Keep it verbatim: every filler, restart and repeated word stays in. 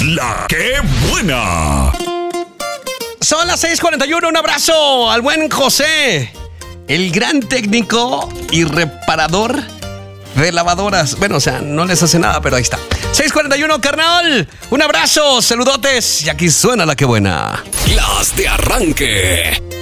La que buena. Son las seis cuarenta y uno. Un abrazo al buen José, el gran técnico y reparador de lavadoras. Bueno, o sea, no les hace nada, pero ahí está. seis cuarenta y uno, carnal. Un abrazo, saludotes. Y aquí suena la que buena. Las de arranque.